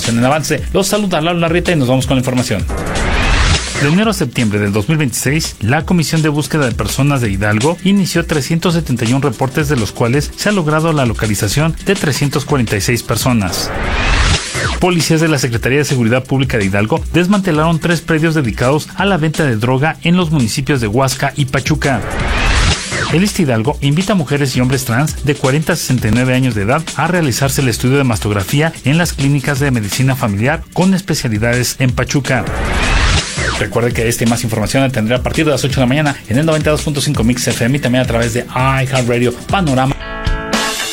información en avance. Los saluda Lalo Larrieta y nos vamos con la información. De enero a septiembre del 2026, la Comisión de Búsqueda de Personas de Hidalgo inició 371 reportes, de los cuales se ha logrado la localización de 346 personas. Policías de la Secretaría de Seguridad Pública de Hidalgo desmantelaron 3 predios dedicados a la venta de droga en los municipios de Huasca y Pachuca. El ISSSTE Hidalgo invita a mujeres y hombres trans de 40 a 69 años de edad a realizarse el estudio de mastografía en las clínicas de medicina familiar con especialidades en Pachuca. Recuerde que esta y más información la tendré a partir de las 8 de la mañana en el 92.5 Mix FM y también a través de iHeartRadio Panorama.